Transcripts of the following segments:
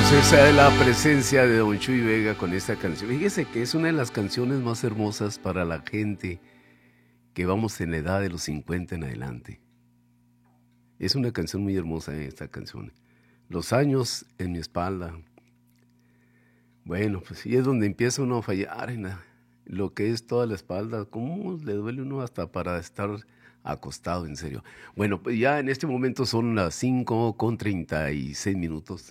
Esa es la presencia de Don Chuy Vega con esta canción. Fíjese que es una de las canciones más hermosas para la gente que vamos en la edad de los 50 en adelante. Es una canción muy hermosa esta canción. Los años en mi espalda. Bueno, pues sí es donde empieza uno a fallar en lo que es toda la espalda. ¿Cómo le duele uno hasta para estar acostado, en serio? Bueno, pues ya en este momento son las 5:36.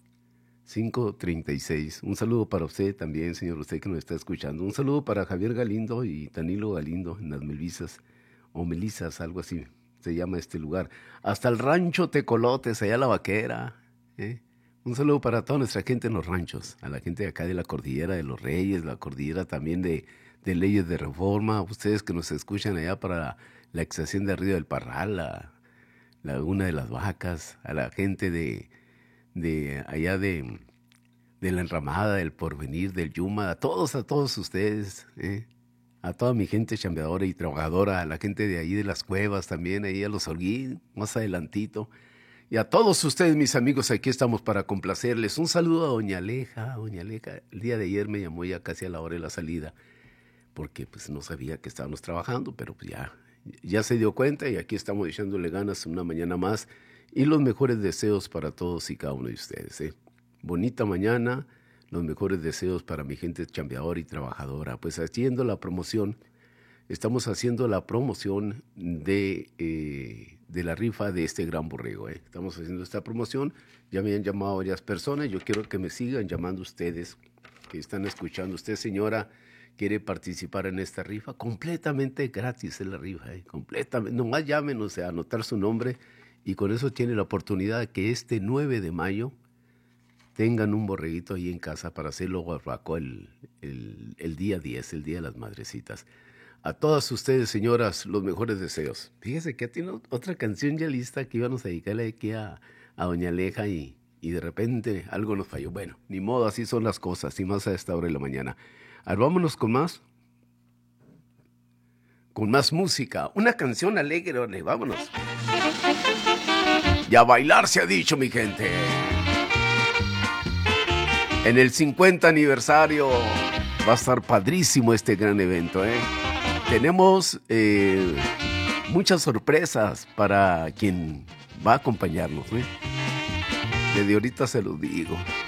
5:36. Un saludo para usted también, señor, usted que nos está escuchando. Un saludo para Javier Galindo y Danilo Galindo en las Melisas, o Melisas, algo así se llama este lugar. Hasta el rancho Tecolotes, allá la Vaquera. Un saludo para toda nuestra gente en los ranchos, a la gente de acá de la Cordillera de los Reyes, la Cordillera también de Leyes de Reforma, ustedes que nos escuchan allá para la extracción de Río del Parral, la Laguna de las Vacas, a la gente de allá de la Enramada, del Porvenir, del Yuma, a todos ustedes, a toda mi gente chambeadora y trabajadora, a la gente de ahí de las cuevas también, ahí a los Holguín, más adelantito, y a todos ustedes, mis amigos, aquí estamos para complacerles. Un saludo a Doña Aleja, el día de ayer me llamó ya casi a la hora de la salida, porque pues no sabía que estábamos trabajando, pero pues ya se dio cuenta y aquí estamos echándole ganas una mañana más. Y los mejores deseos para todos y cada uno de ustedes. Bonita mañana, los mejores deseos para mi gente chambeadora y trabajadora. Pues haciendo la promoción, estamos haciendo la promoción de la rifa de este gran borrego. Estamos haciendo esta promoción, ya me han llamado varias personas, yo quiero que me sigan llamando ustedes, que están escuchando. Usted, señora, quiere participar en esta rifa, completamente gratis es la rifa, completamente, nomás llámenos a anotar su nombre. Y con eso tiene la oportunidad de que este 9 de mayo tengan un borreguito ahí en casa para hacerlo barbacoa el día 10, el Día de las Madrecitas. A todas ustedes, señoras, los mejores deseos. Fíjese que tiene otra canción ya lista que íbamos a dedicarle aquí a Doña Aleja y de repente algo nos falló. Bueno, ni modo, así son las cosas, y más a esta hora de la mañana. A ver, vámonos con más. Con más música. Una canción alegre, ¿vale? Vámonos. Y a bailar se ha dicho, mi gente. En el 50 aniversario va a estar padrísimo este gran evento, Tenemos muchas sorpresas para quien va a acompañarnos, Desde ahorita se los digo.